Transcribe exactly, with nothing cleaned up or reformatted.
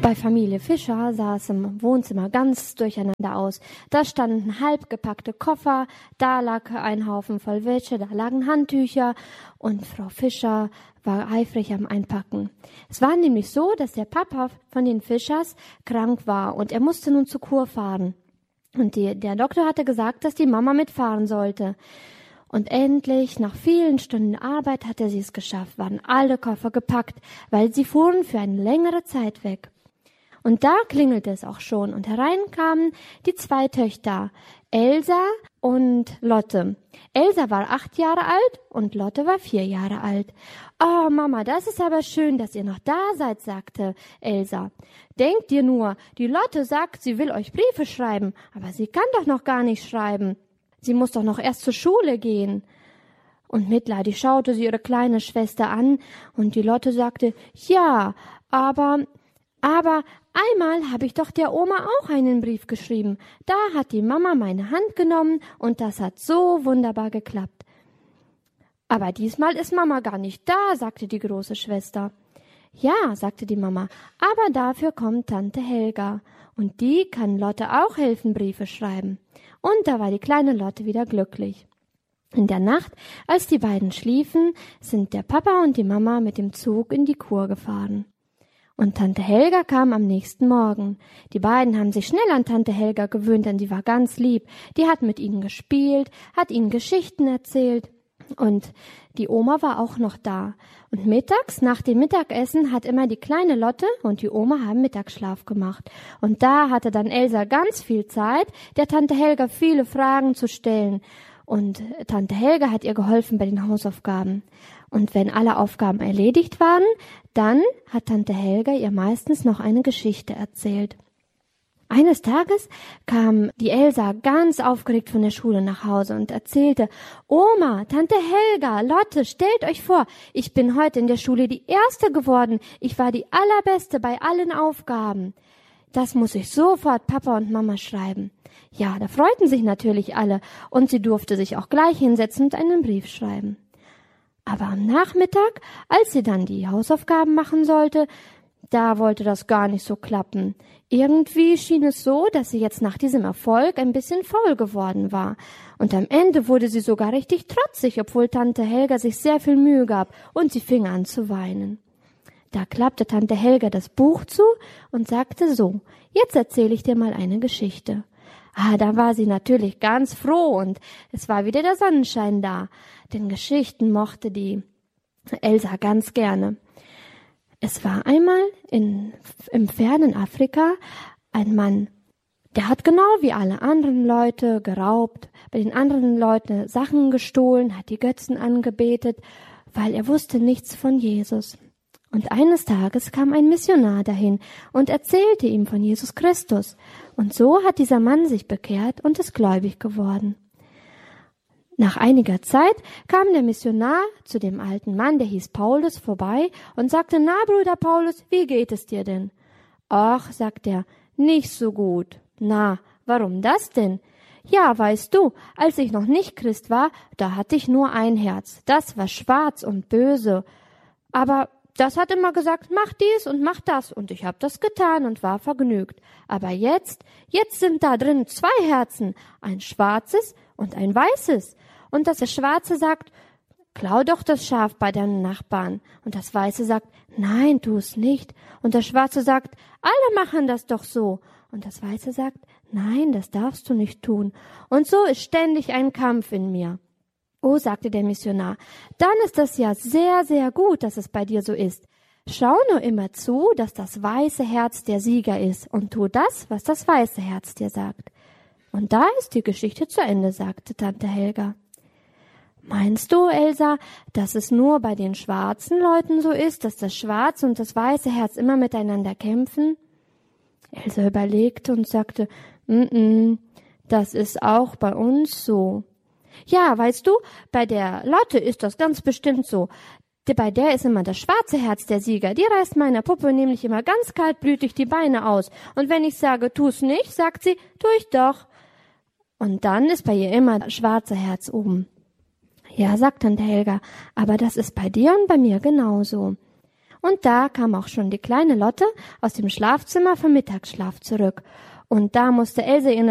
Bei Familie Fischer sah es im Wohnzimmer ganz durcheinander aus. Da standen halb gepackte Koffer, da lag ein Haufen voll Wäsche, da lagen Handtücher und Frau Fischer war eifrig am Einpacken. Es war nämlich so, dass der Papa von den Fischers krank war und er musste nun zur Kur fahren. Und die, der Doktor hatte gesagt, dass die Mama mitfahren sollte. Und endlich, nach vielen Stunden Arbeit, hatte sie es geschafft, waren alle Koffer gepackt, weil sie fuhren für eine längere Zeit weg. Und da klingelte es auch schon und herein kamen die zwei Töchter, Elsa und Lotte. Elsa war acht Jahre alt und Lotte war vier Jahre alt. »Oh, Mama, das ist aber schön, dass ihr noch da seid«, sagte Elsa. »Denkt ihr nur, die Lotte sagt, sie will euch Briefe schreiben, aber sie kann doch noch gar nicht schreiben. Sie muss doch noch erst zur Schule gehen.« Und mitleidig schaute sie ihre kleine Schwester an und die Lotte sagte, »Ja, aber, aber einmal habe ich doch der Oma auch einen Brief geschrieben. Da hat die Mama meine Hand genommen und das hat so wunderbar geklappt.« »Aber diesmal ist Mama gar nicht da«, sagte die große Schwester. »Ja«, sagte die Mama, »aber dafür kommt Tante Helga und die kann Lotte auch helfen, Briefe schreiben.« Und da war die kleine Lotte wieder glücklich. In der Nacht, als die beiden schliefen, sind der Papa und die Mama mit dem Zug in die Kur gefahren. Und Tante Helga kam am nächsten Morgen. Die beiden haben sich schnell an Tante Helga gewöhnt, denn sie war ganz lieb. Die hat mit ihnen gespielt, hat ihnen Geschichten erzählt. Und die Oma war auch noch da. Und mittags, nach dem Mittagessen, hat immer die kleine Lotte und die Oma haben Mittagsschlaf gemacht. Und da hatte dann Elsa ganz viel Zeit, der Tante Helga viele Fragen zu stellen. Und Tante Helga hat ihr geholfen bei den Hausaufgaben. Und wenn alle Aufgaben erledigt waren, dann hat Tante Helga ihr meistens noch eine Geschichte erzählt. Eines Tages kam die Elsa ganz aufgeregt von der Schule nach Hause und erzählte, »Oma, Tante Helga, Lotte, stellt euch vor, ich bin heute in der Schule die Erste geworden. Ich war die Allerbeste bei allen Aufgaben. Das muss ich sofort Papa und Mama schreiben.« Ja, da freuten sich natürlich alle und sie durfte sich auch gleich hinsetzen und einen Brief schreiben. Aber am Nachmittag, als sie dann die Hausaufgaben machen sollte, da wollte das gar nicht so klappen. Irgendwie schien es so, dass sie jetzt nach diesem Erfolg ein bisschen faul geworden war. Und am Ende wurde sie sogar richtig trotzig, obwohl Tante Helga sich sehr viel Mühe gab und sie fing an zu weinen. Da klappte Tante Helga das Buch zu und sagte so, »Jetzt erzähle ich dir mal eine Geschichte.« Ah, da war sie natürlich ganz froh und es war wieder der Sonnenschein da, denn Geschichten mochte die Elsa ganz gerne. Es war einmal in, im fernen Afrika ein Mann, der hat genau wie alle anderen Leute geraubt, bei den anderen Leuten Sachen gestohlen, hat die Götzen angebetet, weil er wusste nichts von Jesus. Und eines Tages kam ein Missionar dahin und erzählte ihm von Jesus Christus. Und so hat dieser Mann sich bekehrt und ist gläubig geworden. Nach einiger Zeit kam der Missionar zu dem alten Mann, der hieß Paulus, vorbei und sagte, »Na, Bruder Paulus, wie geht es dir denn?« »Ach«, sagt er, »nicht so gut.« »Na, warum das denn?« »Ja, weißt du, als ich noch nicht Christ war, da hatte ich nur ein Herz. Das war schwarz und böse. Aber das hat immer gesagt, mach dies und mach das. Und ich habe das getan und war vergnügt. Aber jetzt, jetzt sind da drin zwei Herzen, ein schwarzes und ein weißes. Und das Schwarze sagt, klau doch das Schaf bei deinem Nachbarn. Und das Weiße sagt, nein, tu es nicht. Und das Schwarze sagt, alle machen das doch so. Und das Weiße sagt, nein, das darfst du nicht tun. Und so ist ständig ein Kampf in mir. Oh, sagte der Missionar, dann ist es ja sehr, sehr gut, dass es bei dir so ist. Schau nur immer zu, dass das weiße Herz der Sieger ist und tu das, was das weiße Herz dir sagt. Und da ist die Geschichte zu Ende, sagte Tante Helga. Meinst du, Elsa, dass es nur bei den schwarzen Leuten so ist, dass das schwarze und das weiße Herz immer miteinander kämpfen? Elsa überlegte und sagte, mm-mm, das ist auch bei uns so. Ja, weißt du, bei der Lotte ist das ganz bestimmt so. Bei der ist immer das schwarze Herz der Sieger. Die reißt meiner Puppe nämlich immer ganz kaltblütig die Beine aus. Und wenn ich sage, tu's nicht, sagt sie, tu ich doch. Und dann ist bei ihr immer das schwarze Herz oben. Ja, sagt Tante Helga, aber das ist bei dir und bei mir genauso. Und da kam auch schon die kleine Lotte aus dem Schlafzimmer vom Mittagsschlaf zurück. Und da musste Else ihren